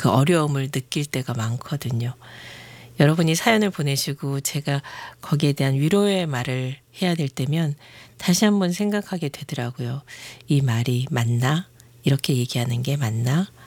그 어려움을 느낄 때가 많거든요. 여러분이 사연을 보내시고 제가 거기에 대한 위로의 말을 해야 될 때면 다시 한번 생각하게 되더라고요. 이 말이 맞나? 이렇게 얘기하는 게 맞나?